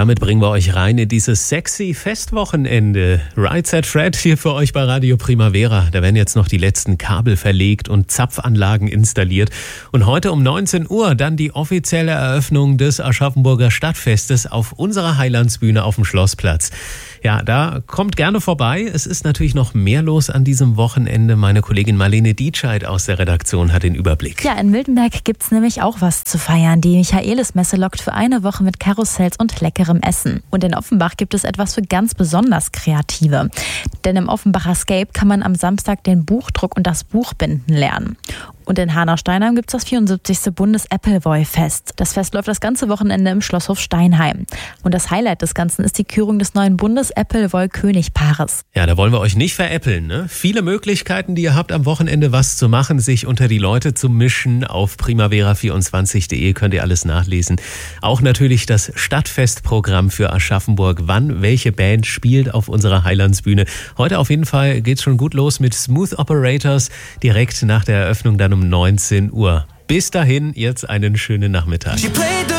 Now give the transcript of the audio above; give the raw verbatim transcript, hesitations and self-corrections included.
damit bringen wir euch rein in dieses sexy Festwochenende. Right Set Fred hier für euch bei Radio Primavera. Da werden jetzt noch die letzten Kabel verlegt und Zapfanlagen installiert. Und heute um neunzehn Uhr dann die offizielle Eröffnung des Aschaffenburger Stadtfestes auf unserer Heilandsbühne auf dem Schlossplatz. Ja, da kommt gerne vorbei. Es ist natürlich noch mehr los an diesem Wochenende. Meine Kollegin Marlene Dietscheid aus der Redaktion hat den Überblick. Ja, in Miltenberg gibt's nämlich auch was zu feiern. Die Michaelismesse lockt für eine Woche mit Karussells und leckerem Essen. Und in Offenbach gibt es etwas für ganz besonders Kreative. Denn im Offenbacher Scape kann man am Samstag den Buchdruck und das Buchbinden lernen. Und in Hanau-Steinheim gibt es das vierundsiebzigste Bundes-Appleboy-Fest. Das Fest läuft das ganze Wochenende im Schlosshof Steinheim. Und das Highlight des Ganzen ist die Kürung des neuen Bundes-Appleboy-König-Paares. Ja, da wollen wir euch nicht veräppeln, ne? Viele Möglichkeiten, die ihr habt, am Wochenende was zu machen, sich unter die Leute zu mischen. Auf primavera vierundzwanzig punkt de könnt ihr alles nachlesen. Auch natürlich das Stadtfestprogramm für Aschaffenburg. Wann welche Band spielt auf unserer Heilandsbühne. Heute auf jeden Fall geht's schon gut los mit Smooth Operators. Direkt nach der Eröffnung dann um neunzehn Uhr. Bis dahin, jetzt einen schönen Nachmittag.